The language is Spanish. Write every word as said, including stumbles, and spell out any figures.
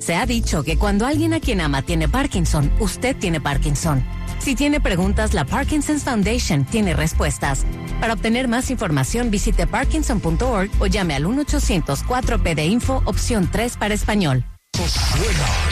Se ha dicho que cuando alguien a quien ama tiene Parkinson, usted tiene Parkinson. Si tiene preguntas, la Parkinson's Foundation tiene respuestas. Para obtener más información, visite parkinson punto org o llame al uno ochocientos cuatro P de Info, opción tres para español. Suena